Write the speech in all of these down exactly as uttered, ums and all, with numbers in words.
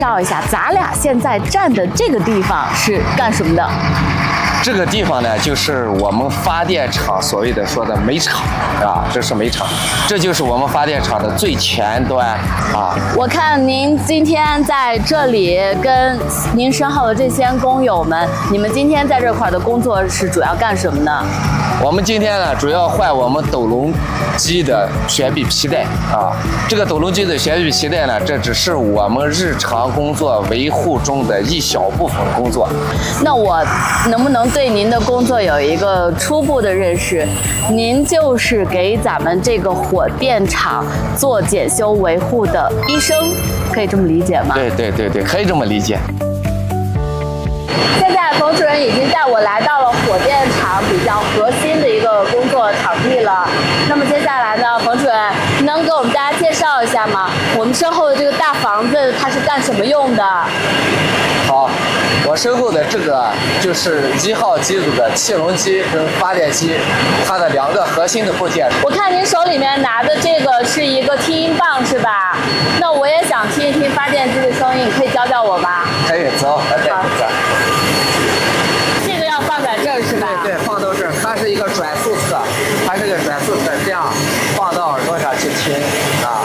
介绍一下，咱俩现在站的这个地方是干什么的？ 这个地方呢，就是我们发电厂所谓的说的煤厂啊，这是煤厂，这就是我们发电厂的最前端啊。 我看您今天在这里跟您身后的这些工友们，你们今天在这块的工作是主要干什么呢？ 我们今天呢，主要换我们斗龙机的悬臂皮带啊。这个斗龙机的悬臂皮带呢，这只是我们日常工作维护中的一小部分工作。 那我能不能对您的工作有一个初步的认识？您就是给咱们这个火电厂做检修维护的医生，可以这么理解吗？ 对对对对，可以这么理解。 现在冯主任已经带我来到了火电厂比较核心的一个工作场地了。那么接下来呢，冯主任能给我们大家介绍一下吗？我们身后的这个大房子它是干什么用的？ 好，我身后的这个就是一号机组的气笼机跟发电机，它的两个核心的部件。 我看您手里面拿的这个是一个听音棒是吧？那我也想听一听发电机的声音，你可以教教我吗？ 可以，走，来带你走。 这个要放在这儿是吧？ 对对，放到这儿，它是一个转速侧，它是个转速侧，这样放到耳朵上去听啊。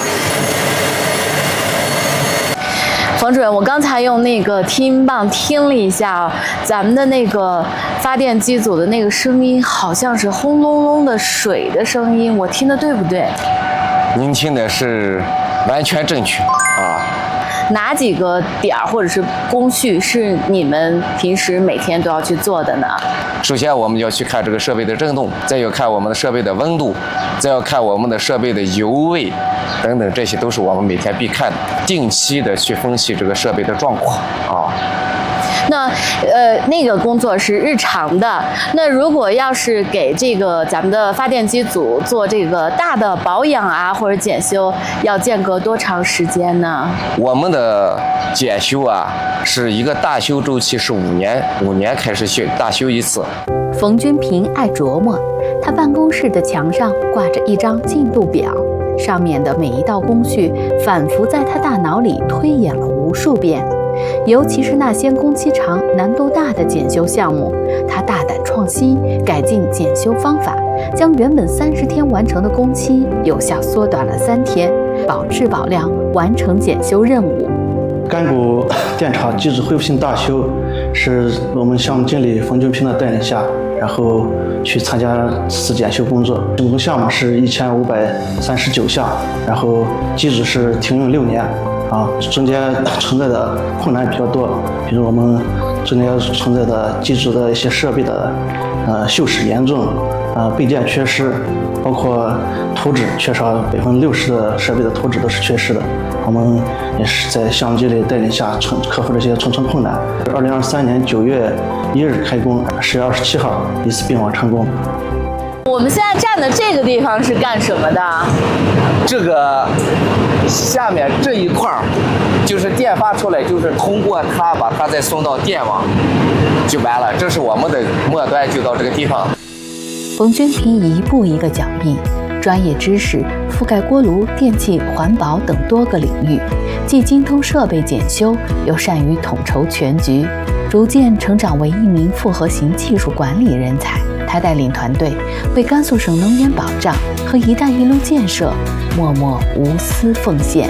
冯主任，我刚才用那个听音棒听了一下，咱们的那个发电机组的那个声音，好像是轰隆隆的水的声音，我听的对不对？ 您听的是完全正确啊。 哪几个点儿或者是工序是你们平时每天都要去做的呢？ 首先，我们要去看这个设备的振动，再要看我们的设备的温度，再要看我们的设备的油位等等，这些都是我们每天必看的。定期的去分析这个设备的状况啊。 那呃，那个工作是日常的。那如果要是给这个咱们的发电机组做这个大的保养啊或者检修，要间隔多长时间呢？ 我们的检修啊，是一个大修周期是五年，五年开始修大修一次。 冯君平爱琢磨，他办公室的墙上挂着一张进度表，上面的每一道工序反复在他大脑里推演了无数遍。尤其是那些工期长、难度大的检修项目，他大胆创新，改进检修方法，将原本三十天完成的工期有效缩短了三天，保质保量，完成检修任务。 甘谷电厂机组恢复性大修是我们项目经理冯军平的带领下，然后去参加此次检修工作。总共项目是一千五百三十九项，然后机组是停用六年。啊，中间存在的困难比较多，比如我们中间存在的机组的一些设备的呃锈蚀严重，呃备件缺失，包括图纸缺少百分之六十的设备的图纸都是缺失的。我们也是在项目经理带领下克克服这些重重困难。二零二三年九月一日开工，十月二十七号一次并网成功。 我们现在站的这个地方是干什么的？ 这个下面这一块儿，就是电发出来，就是通过它把它再送到电网，就完了。这是我们的末端，就到这个地方。 冯君平一步一个脚印，专业知识覆盖锅炉、电气、环保等多个领域，既精通设备检修，又善于统筹全局，逐渐成长为一名复合型技术管理人才。他带领团队为甘肃省能源保障和“一带一路”建设默默无私奉献。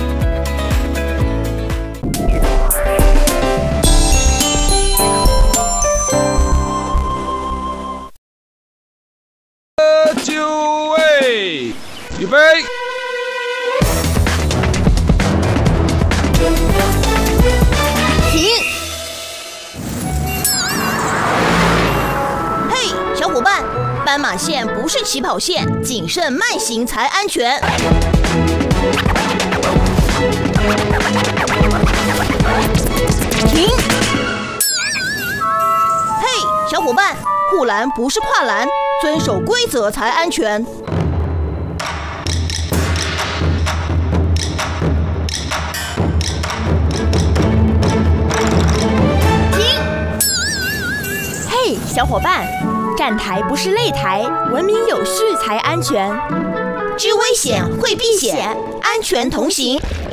就位，预备。 停！嘿，小伙伴，斑马线不是起跑线，谨慎慢行才安全。停！嘿，小伙伴，护栏不是跨栏，遵守规则才安全。停！ 嘿，小伙伴，站台不是擂台，文明有序才安全。 知危险，会避险，安全同行。